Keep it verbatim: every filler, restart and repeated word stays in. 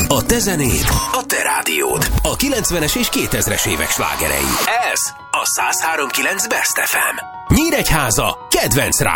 A te zenéd, a te rádiód. A kilencvenes és kétezres évek slágerei. Ez a száz három pont kilenc Best ef em. Nyíregyháza kedvenc rádió.